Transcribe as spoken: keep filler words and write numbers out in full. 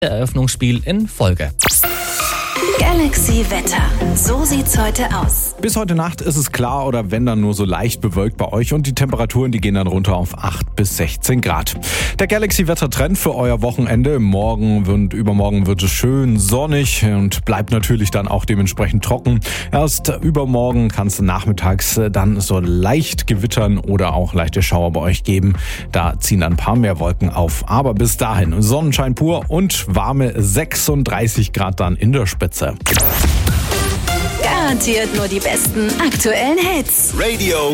Eröffnungsspiel in Folge. Galaxy Wetter. So sieht's heute aus. Bis heute Nacht ist es klar oder wenn dann nur so leicht bewölkt bei euch und die Temperaturen, die gehen dann runter auf acht bis sechzehn Grad. Der Galaxy Wetter-Trend für euer Wochenende. Morgen und übermorgen wird es schön sonnig und bleibt natürlich dann auch dementsprechend trocken. Erst übermorgen kann es nachmittags dann so leicht gewittern oder auch leichte Schauer bei euch geben. Da ziehen dann ein paar mehr Wolken auf. Aber bis dahin Sonnenschein pur und warme sechsunddreißig Grad dann in der Spitze. Garantiert nur die besten aktuellen Hits. Radio